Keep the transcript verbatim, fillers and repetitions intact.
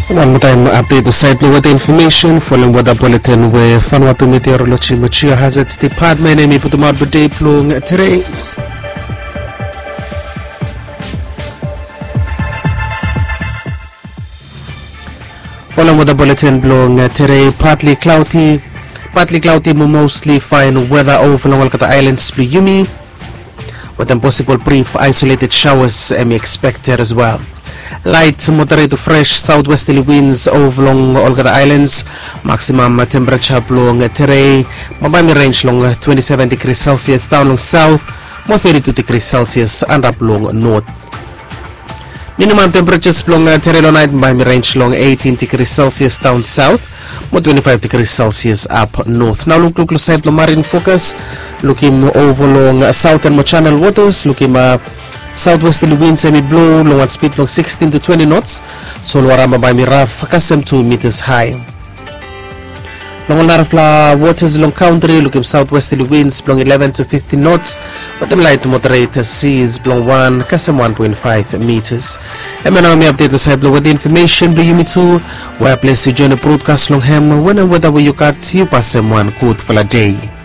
One more time, update the site with the information following weather bulletin with Vanuatu Meteorology Mature Hazards Department. Emi Putumar Bade Plung today. Following weather bulletin blowing today, partly cloudy, partly cloudy, mostly fine weather over Kolkata Islands, Blue Yumi, with then possible brief isolated showers um, expected as well. Light, moderate to fresh southwesterly winds over along Kolkata Islands. Maximum temperature blowing today, Mabami range long twenty-seven degrees Celsius down along south, more thirty-two degrees Celsius and up along north. Minimum temperatures blowing today night, Mabami range long eighteen degrees Celsius down south, more twenty-five degrees Celsius up north. Now look look close at the marine focus, looking over along southern channel waters, looking uh, southwesterly winds semi blow long at speed long sixteen to twenty knots, so Luarama by Miraf Kasem two meters high. Long Larafla waters long country, looking southwesterly winds blowing eleven to fifteen knots, but the light to moderate seas blowing one Kasem one point five meters. And now me update the side with the information blue unit two, where place you join the broadcast long ham when and whether you got you pass them one good for a day.